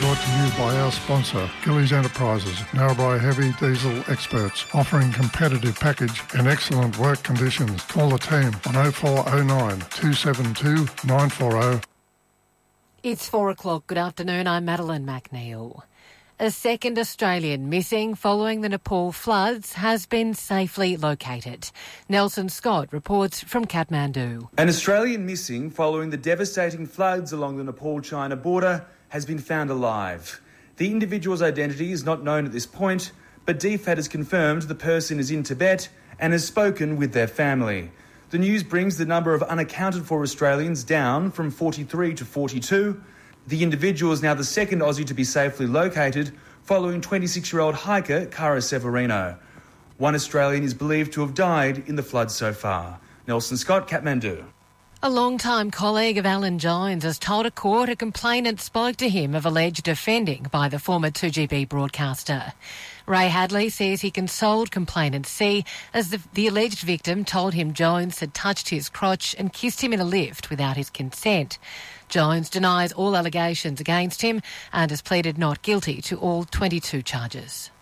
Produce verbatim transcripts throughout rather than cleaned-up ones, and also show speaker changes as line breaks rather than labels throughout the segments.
brought to you by our sponsor, Gillies Enterprises, Narrabri Heavy Diesel experts, offering competitive package and excellent work conditions. Call the team on oh four oh nine, two seven two, nine four oh.
It's four o'clock. Good afternoon. I'm Madeline McNeil. A second Australian missing following the Nepal floods has been safely located. Nelson Scott reports from Kathmandu.
An Australian missing following the devastating floods along the Nepal-China border has been found alive. The individual's identity is not known at this point, but D F A T has confirmed the person is in Tibet and has spoken with their family. The news brings the number of unaccounted for Australians down from forty-three to forty-two. The individual is now the second Aussie to be safely located, following twenty-six-year-old hiker Cara Severino. One Australian is believed to have died in the floods so far. Nelson Scott, Kathmandu.
A long-time colleague of Alan Jones has told a court a complainant spoke to him of alleged offending by the former two G B broadcaster. Ray Hadley says he consoled complainant C as the, the alleged victim told him Jones had touched his crotch and kissed him in a lift without his consent. Jones denies all allegations against him and has pleaded not guilty to all twenty-two charges.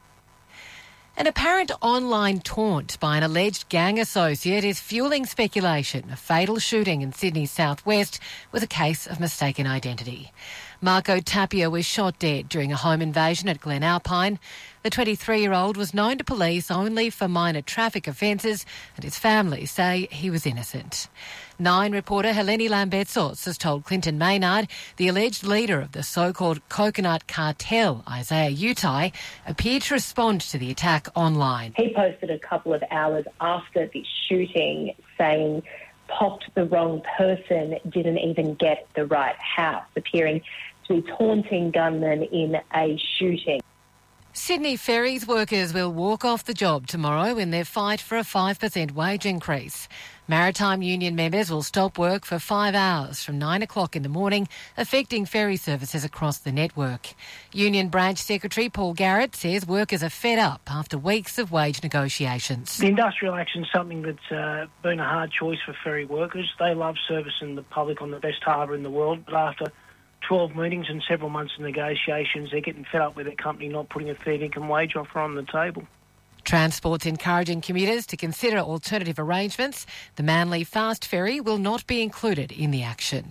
An apparent online taunt by an alleged gang associate is fuelling speculation of fatal shooting in Sydney's southwest with a case of mistaken identity. Marco Tapia was shot dead during a home invasion at Glen Alpine. The twenty-three-year-old was known to police only for minor traffic offences, and his family say he was innocent. Nine reporter Helene Lambetsos has told Clinton Maynard the alleged leader of the so-called coconut cartel, Isaiah Utai, appeared to respond to the attack online.
He posted a couple of hours after the shooting saying, "Popped the wrong person, didn't even get the right house," appearing to be taunting gunmen in a shooting.
Sydney Ferries workers will walk off the job tomorrow in their fight for a five percent wage increase. Maritime Union members will stop work for five hours from nine o'clock in the morning, affecting ferry services across the network. Union Branch Secretary Paul Garrett says workers are fed up after weeks of wage negotiations.
The industrial action is something that's uh, been a hard choice for ferry workers. They love servicing the public on the best harbour in the world, but after twelve meetings and several months of negotiations, they're getting fed up with their company not putting a fair income wage offer on the table.
Transport's encouraging commuters to consider alternative arrangements. The Manly Fast Ferry will not be included in the action.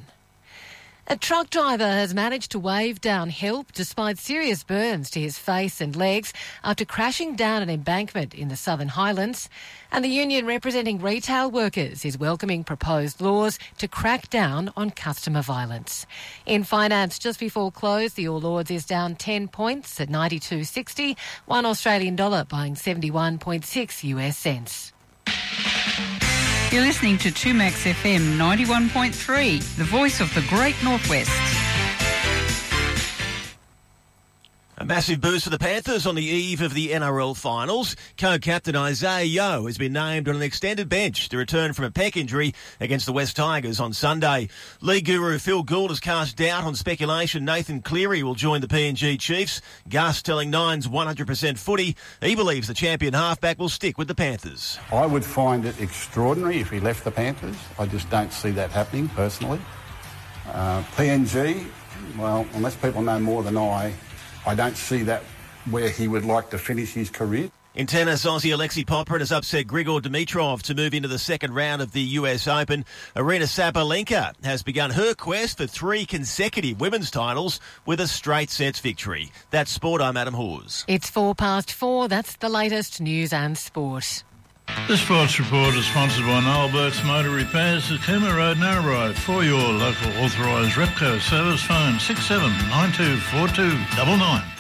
A truck driver has managed to wave down help despite serious burns to his face and legs after crashing down an embankment in the Southern Highlands. And the union representing retail workers is welcoming proposed laws to crack down on customer violence. In finance, just before close, the All Ords is down ten points at ninety-two sixty, one Australian dollar buying seventy-one point six US cents.
You're listening to two Max F M ninety-one point three, the voice of the Great Northwest.
A massive boost for the Panthers on the eve of the N R L finals. Co-captain Isaiah Yeo has been named on an extended bench to return from a pec injury against the West Tigers on Sunday. League guru Phil Gould has cast doubt on speculation Nathan Cleary will join the P N G Chiefs. Gus telling Nine's one hundred percent footy he believes the champion halfback will stick with the Panthers.
I would find it extraordinary if he left the Panthers. I just don't see that happening personally. Uh, P N G, well, unless people know more than I, I don't see that where he would like to finish his career.
In tennis, Aussie Alexei Popyrin has upset Grigor Dimitrov to move into the second round of the U S Open. Aryna Sabalenka has begun her quest for three consecutive women's titles with a straight sets victory. That's sport. I'm Adam Hawes.
It's four past four. That's the latest news and sport.
The Sports Report is sponsored by Noel Burke's Motor Repairs at Cooma Road, Narrabri. For your local authorised Repco service, phone six seven nine two four two nine nine.